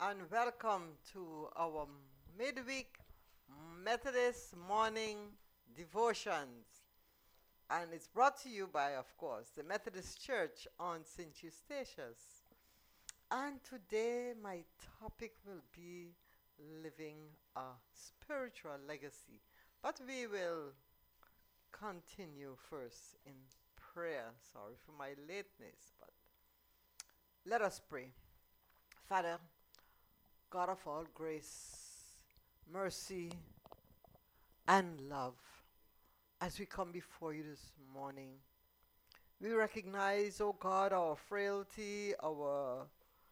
and welcome to our midweek Methodist morning devotions. And it's brought to you by, of course, the Methodist Church on St. Eustatius. And today, my topic will be living a spiritual legacy. But we will continue first in prayer. Sorry for my lateness, but let us pray. Father, God of all grace, mercy, and love, as we come before you this morning, we recognize, oh God, our frailty, our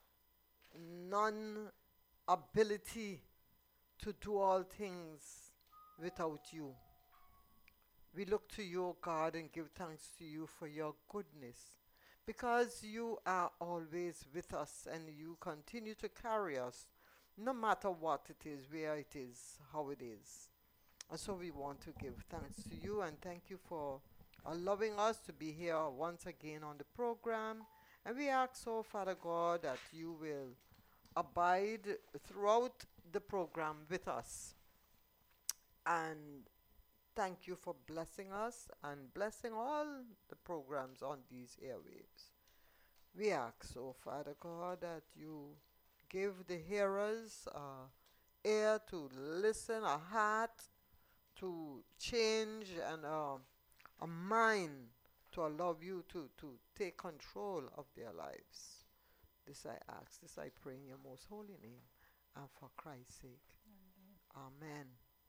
non ability to do all things without you. We look to you, O God, and give thanks to you for your goodness, because you are always with us and you continue to carry us, no matter what it is, where it is, how it is. And so we want to give thanks to you and thank you for allowing us to be here once again on the program. And we ask, oh Father God, that you will abide throughout the program with us. And thank you for blessing us and blessing all the programs on these airwaves. We ask, oh Father God, that you give the hearers ear to listen, a heart to change, and a mind to allow you to take control of their lives. This I ask, this I pray in your most holy name, and for Christ's sake. Amen.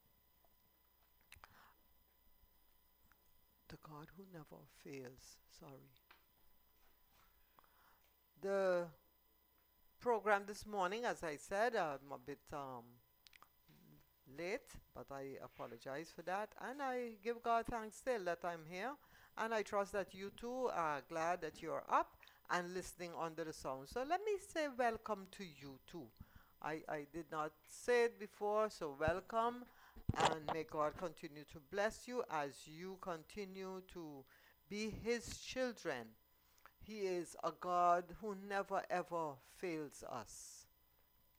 The God who never fails. Sorry. The program this morning, as I said, I'm a bit late, but I apologize for that. And I give God thanks still that I'm here. And I trust that you too are glad that you're up and listening under the sound. So let me say welcome to you too. I did not say it before, so welcome. And may God continue to bless you as you continue to be His children. He is a God who never ever fails us.